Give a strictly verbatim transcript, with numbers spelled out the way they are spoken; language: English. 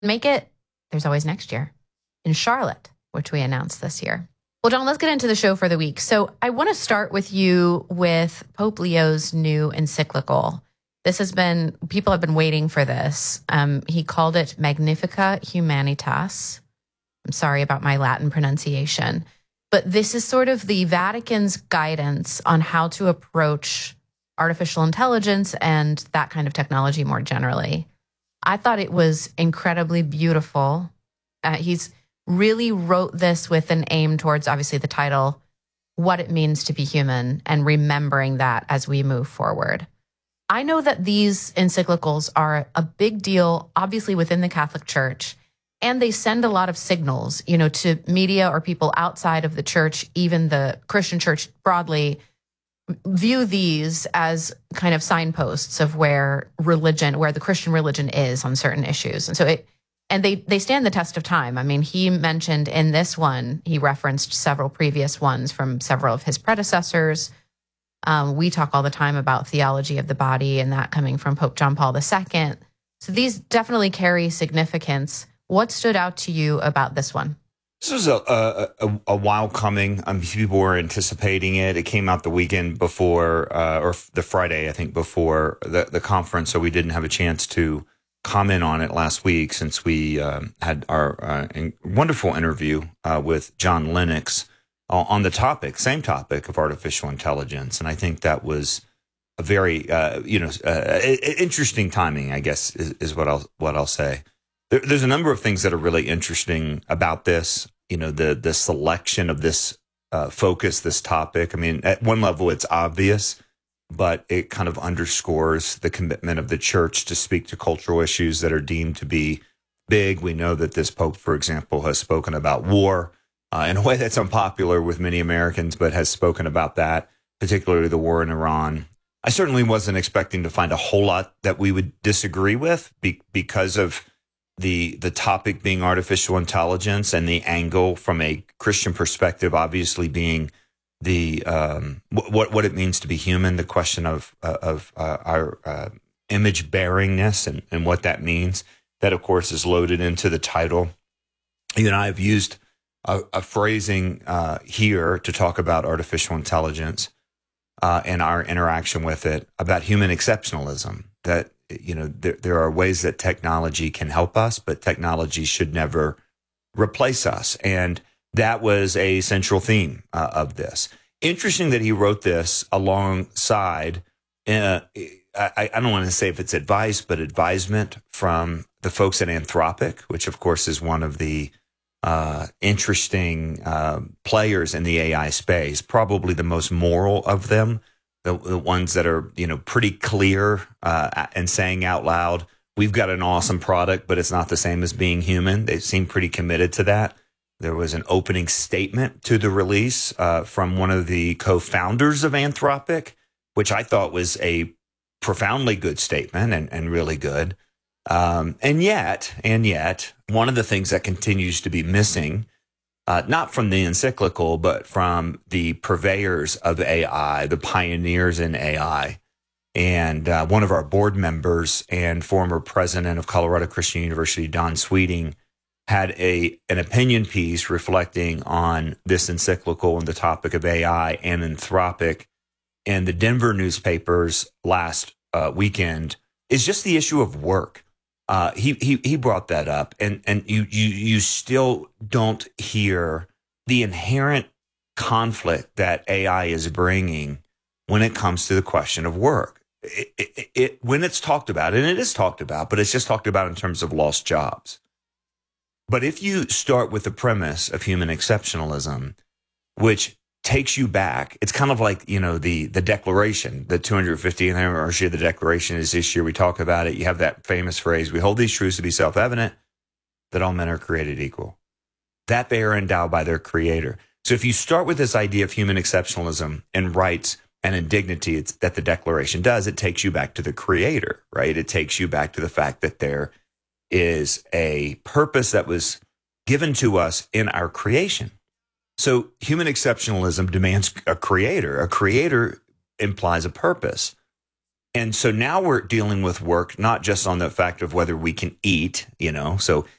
Make it There's Always Next Year in Charlotte, which we announced this year. Well, John, let's get into the show for the week. So I want to start with you with Pope Leo's new encyclical. This has been, people have been waiting for this. Um, he called it Magnificat Humanitas. I'm sorry about my Latin pronunciation. But this is sort of the Vatican's guidance on how to approach artificial intelligence and that kind of technology more generally. I thought it was incredibly beautiful. Uh, he's really wrote this with an aim towards, obviously, the title, what it means to be human, and remembering that as we move forward. I know that these encyclicals are a big deal, obviously, within the Catholic Church, and they send a lot of signals, you know, to media or people outside of the church, even the Christian church broadly, view these as kind of signposts of where religion, where the Christian religion is on certain issues. And so it, and they, they stand the test of time. I mean, he mentioned in this one, he referenced several previous ones from several of his predecessors. Um, we talk all the time about theology of the body and that coming from Pope John Paul the Second. So these definitely carry significance. What stood out to you about this one? This was a, a, a, a while coming. Um, people were anticipating it. It came out the weekend before, uh, or the Friday, I think, before the, the conference. So we didn't have a chance to comment on it last week since we um, had our uh, in- wonderful interview uh, with John Lennox uh, on the topic, same topic of artificial intelligence. And I think that was a very, uh, you know, uh, interesting timing, I guess, is, is what I'll what I'll say. There, there's a number of things that are really interesting about this. You know, the the selection of this uh, focus, this topic. I mean, at one level, it's obvious, but it kind of underscores the commitment of the church to speak to cultural issues that are deemed to be big. We know that this Pope, for example, has spoken about war uh, in a way that's unpopular with many Americans, but has spoken about that, particularly the war in Iran. I certainly wasn't expecting to find a whole lot that we would disagree with be- because of the the topic being artificial intelligence and the angle from a Christian perspective, obviously being the um, what what it means to be human, the question of uh, of uh, our uh, image bearingness and, and what that means. That, of course, is loaded into the title. You and I have used a, a phrasing uh, here to talk about artificial intelligence uh, and our interaction with it, about human exceptionalism. That, you know, there, there are ways that technology can help us, but technology should never replace us. And that was a central theme uh, of this. Interesting that he wrote this alongside, uh, I, I don't want to say if it's advice, but advisement from the folks at Anthropic, which, of course, is one of the uh, interesting uh, players in the A I space, probably the most moral of them. The, the ones that are, you know, pretty clear uh, and saying out loud, we've got an awesome product, but it's not the same as being human. They seem pretty committed to that. There was an opening statement to the release uh, from one of the co-founders of Anthropic, which I thought was a profoundly good statement and, and really good. Um, and yet, and yet, one of the things that continues to be missing, Uh, not from the encyclical, but from the purveyors of A I, the pioneers in A I. And uh, one of our board members and former president of Colorado Christian University, Don Sweeting, had a an opinion piece reflecting on this encyclical and the topic of A I and Anthropic. And the Denver newspapers last uh, weekend is just the issue of work. Uh, he he he brought that up, and and you you you still don't hear the inherent conflict that A I is bringing when it comes to the question of work. It, it, it when it's talked about, and it is talked about, but it's just talked about in terms of lost jobs. But if you start with the premise of human exceptionalism, which takes you back, it's kind of like, you know, the the Declaration, the two hundred fiftieth anniversary of the Declaration is this year. We talk about it. You have that famous phrase, we hold these truths to be self-evident, that all men are created equal, that they are endowed by their creator. So if you start with this idea of human exceptionalism and rights and indignity it's, that the Declaration does, it takes you back to the creator, right? It takes you back to the fact that there is a purpose that was given to us in our creation. So human exceptionalism demands a creator. A creator implies a purpose. And so now we're dealing with work, not just on the fact of whether we can eat, you know, so